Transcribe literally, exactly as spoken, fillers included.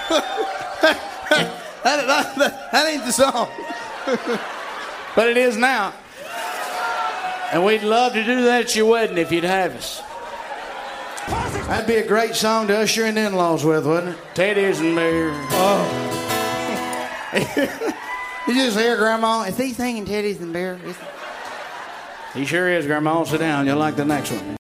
that, that, that, that ain't the song. But it is now. And we'd love to do that at your wedding if you'd have us. That'd be a great song to usher in the in-laws with, wouldn't it? Teddy's and beer. Oh. You just hear Grandma. Is he singing Teddy's and beer? He sure is, Grandma. Sit down. You'll like the next one.